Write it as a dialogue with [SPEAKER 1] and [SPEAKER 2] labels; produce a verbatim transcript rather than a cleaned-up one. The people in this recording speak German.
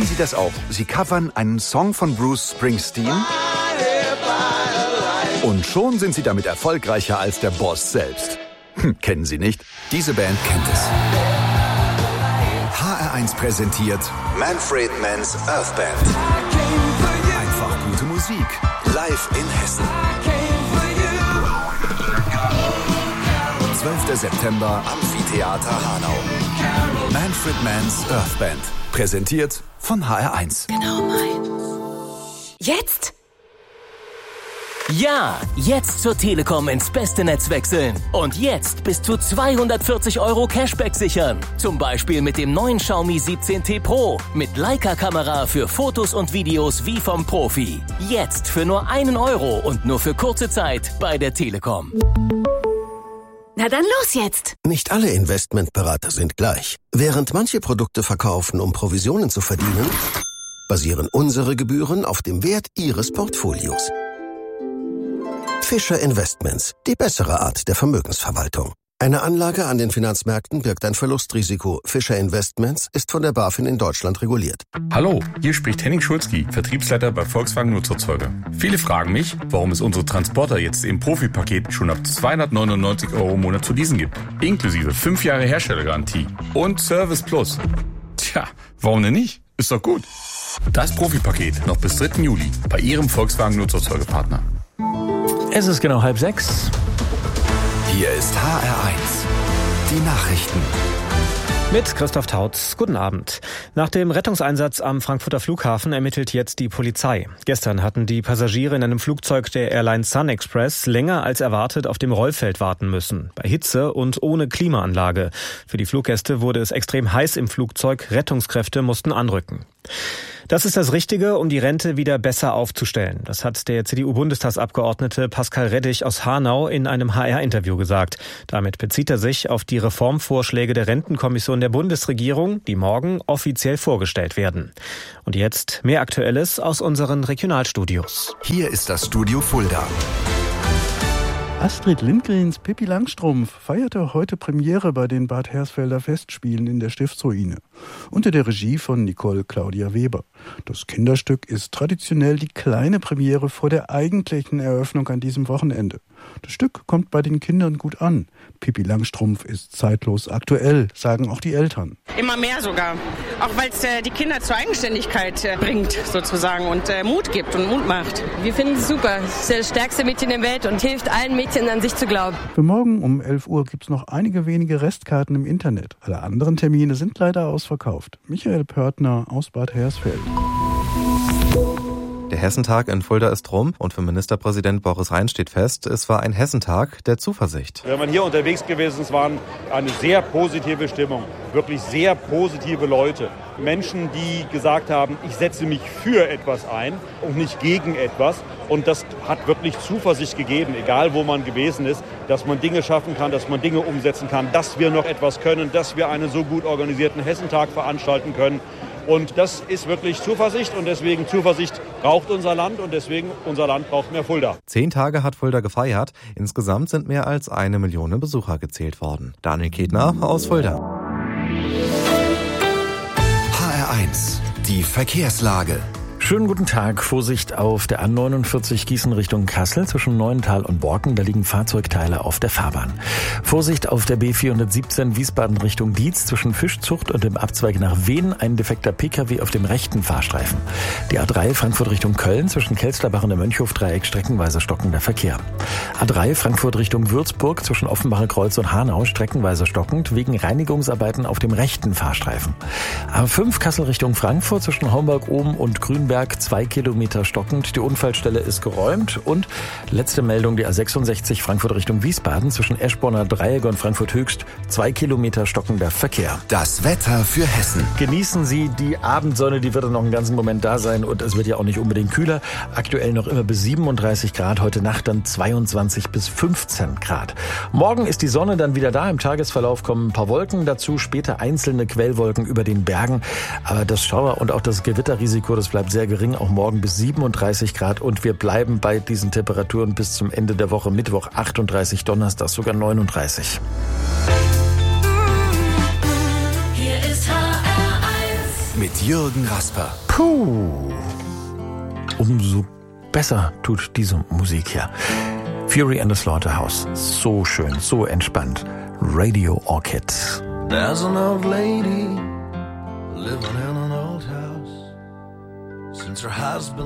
[SPEAKER 1] Lieben Sie das auch? Sie covern einen Song von Bruce Springsteen und schon sind Sie damit erfolgreicher als der Boss selbst. Hm, kennen Sie nicht? Diese Band kennt es. H R eins präsentiert Manfred Mann's Earth Band. Einfach gute Musik. Live in Hessen. zwölfter September, Amphitheater Hanau. Manfred Mann's Earth Band. Präsentiert von H R eins.
[SPEAKER 2] Genau meins. Jetzt?
[SPEAKER 3] Ja, jetzt zur Telekom ins beste Netz wechseln. Und jetzt bis zu zweihundertvierzig Euro Cashback sichern. Zum Beispiel mit dem neuen Xiaomi siebzehn T Pro. Mit Leica-Kamera für Fotos und Videos wie vom Profi. Jetzt für nur einen Euro und nur für kurze Zeit bei der Telekom.
[SPEAKER 2] Na dann los jetzt!
[SPEAKER 4] Nicht alle Investmentberater sind gleich. Während manche Produkte verkaufen, um Provisionen zu verdienen, basieren unsere Gebühren auf dem Wert Ihres Portfolios. Fischer Investments, die bessere Art der Vermögensverwaltung. Eine Anlage an den Finanzmärkten birgt ein Verlustrisiko. Fischer Investments ist von der BaFin in Deutschland reguliert.
[SPEAKER 5] Hallo, hier spricht Henning Schulzki, Vertriebsleiter bei Volkswagen Nutzerzeuger. Viele fragen mich, warum es unsere Transporter jetzt im Profipaket schon ab zweihundertneunundneunzig Euro im Monat zu leasen gibt. Inklusive fünf Jahre Herstellergarantie und Service Plus. Tja, warum denn nicht? Ist doch gut. Das Profipaket noch bis dritten Juli bei Ihrem Volkswagen Nutzerzeugerpartner.
[SPEAKER 6] Es ist genau halb sechs.
[SPEAKER 1] Hier ist H R eins. Die Nachrichten.
[SPEAKER 6] Mit Christoph Tautz. Guten Abend. Nach dem Rettungseinsatz am Frankfurter Flughafen ermittelt jetzt die Polizei. Gestern hatten die Passagiere in einem Flugzeug der Airline Sun Express länger als erwartet auf dem Rollfeld warten müssen. Bei Hitze und ohne Klimaanlage. Für die Fluggäste wurde es extrem heiß im Flugzeug. Rettungskräfte mussten anrücken. Das ist das Richtige, um die Rente wieder besser aufzustellen. Das hat der C D U-Bundestagsabgeordnete Pascal Reddich aus Hanau in einem H R-Interview gesagt. Damit bezieht er sich auf die Reformvorschläge der Rentenkommission der Bundesregierung, die morgen offiziell vorgestellt werden. Und jetzt mehr Aktuelles aus unseren Regionalstudios.
[SPEAKER 1] Hier ist das Studio Fulda.
[SPEAKER 7] Astrid Lindgrens Pippi Langstrumpf feierte heute Premiere bei den Bad Hersfelder Festspielen in der Stiftsruine unter der Regie von Nicole Claudia Weber. Das Kinderstück ist traditionell die kleine Premiere vor der eigentlichen Eröffnung an diesem Wochenende. Das Stück kommt bei den Kindern gut an. Pippi Langstrumpf ist zeitlos aktuell, sagen auch die Eltern.
[SPEAKER 8] Immer mehr sogar. Auch weil es äh, die Kinder zur Eigenständigkeit äh, bringt sozusagen und äh, Mut gibt und Mut macht.
[SPEAKER 9] Wir finden es super. Es ist das stärkste Mädchen der Welt und hilft allen Mädchen an sich zu glauben.
[SPEAKER 7] Für morgen um elf Uhr gibt es noch einige wenige Restkarten im Internet. Alle anderen Termine sind leider ausverkauft. Michael Pörtner aus Bad Hersfeld.
[SPEAKER 10] Der Hessentag in Fulda ist rum und für Ministerpräsident Boris Rhein steht fest, es war ein Hessentag der Zuversicht.
[SPEAKER 11] Wenn man hier unterwegs gewesen ist, war eine sehr positive Stimmung, wirklich sehr positive Leute. Menschen, die gesagt haben, ich setze mich für etwas ein und nicht gegen etwas. Und das hat wirklich Zuversicht gegeben, egal wo man gewesen ist, dass man Dinge schaffen kann, dass man Dinge umsetzen kann, dass wir noch etwas können, dass wir einen so gut organisierten Hessentag veranstalten können. Und das ist wirklich Zuversicht und deswegen Zuversicht braucht unser Land und deswegen unser Land braucht mehr Fulda.
[SPEAKER 10] Zehn Tage hat Fulda gefeiert. Insgesamt sind mehr als eine Million Besucher gezählt worden. Daniel Ketner aus Fulda.
[SPEAKER 1] H R eins. Die Verkehrslage.
[SPEAKER 6] Schönen guten Tag. Vorsicht auf der A neunundvierzig Gießen Richtung Kassel zwischen Neuental und Borken. Da liegen Fahrzeugteile auf der Fahrbahn. Vorsicht auf der B vierhundertsiebzehn Wiesbaden Richtung Dietz zwischen Fischzucht und dem Abzweig nach Wehen. Ein defekter Pkw auf dem rechten Fahrstreifen. Die A drei Frankfurt Richtung Köln zwischen Kelsterbach und dem Mönchhof-Dreieck streckenweise stockender Verkehr. A drei Frankfurt Richtung Würzburg zwischen Offenbacher Kreuz und Hanau streckenweise stockend wegen Reinigungsarbeiten auf dem rechten Fahrstreifen. A fünf Kassel Richtung Frankfurt zwischen Homburg-Oben und Grünberg zwei Kilometer stockend. Die Unfallstelle ist geräumt. Und letzte Meldung, die A sechsundsechzig Frankfurt Richtung Wiesbaden zwischen Eschborner Dreieck und Frankfurt Höchst zwei Kilometer stockender Verkehr.
[SPEAKER 1] Das Wetter für Hessen.
[SPEAKER 6] Genießen Sie die Abendsonne, die wird noch einen ganzen Moment da sein und es wird ja auch nicht unbedingt kühler. Aktuell noch immer bis siebenunddreißig Grad, heute Nacht dann zweiundzwanzig bis fünfzehn Grad. Morgen ist die Sonne dann wieder da. Im Tagesverlauf kommen ein paar Wolken dazu, später einzelne Quellwolken über den Bergen. Aber das Schauer- und auch das Gewitterrisiko, das bleibt sehr gering, auch morgen bis siebenunddreißig Grad und wir bleiben bei diesen Temperaturen bis zum Ende der Woche, Mittwoch achtunddreißig, Donnerstag sogar neununddreißig.
[SPEAKER 1] Mit mit Jürgen Rasper.
[SPEAKER 6] Puh. Umso besser tut diese Musik hier. Fury and the Slaughterhouse. So schön, so entspannt. Radio Orchid.
[SPEAKER 12] There's an old lady living in an old house since her husband